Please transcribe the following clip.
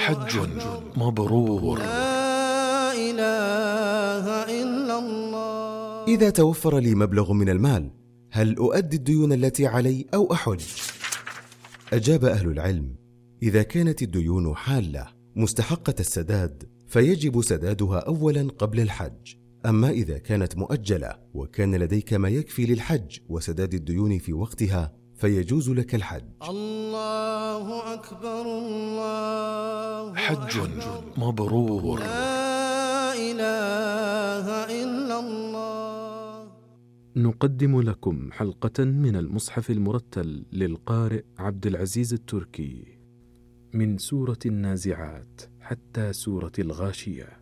حج مبرور. لا إله إلا الله. إذا توفر لي مبلغ من المال هل أؤدي الديون التي علي أو أحج؟ أجاب أهل العلم: إذا كانت الديون حالة مستحقة السداد فيجب سدادها أولا قبل الحج. أما إذا كانت مؤجلة وكان لديك ما يكفي للحج وسداد الديون في وقتها فيجوز لك الحج. الله أكبر الله حج مبرور. لا إله إلا الله. نقدم لكم حلقة من المصحف المرتل للقارئ عبد العزيز التركي من سورة النازعات حتى سورة الغاشية.